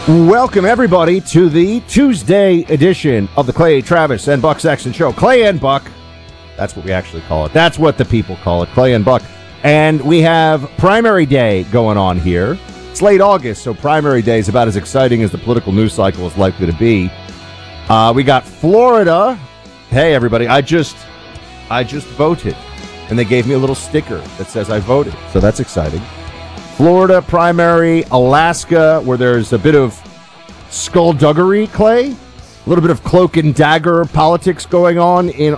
Welcome, everybody, to the Tuesday edition of the Clay Travis and Buck Sexton Show. Clay and Buck, that's what we actually call it. That's what the people call it, Clay and Buck. And we have primary day going on here. It's late August, so primary day is about as exciting as the political news cycle is likely to be. We got Florida. Hey, everybody, I just voted, and they gave me a little sticker that says I voted, so that's exciting. Florida primary, Alaska, where there's a bit of skullduggery, Clay, a little bit of cloak and dagger politics going on in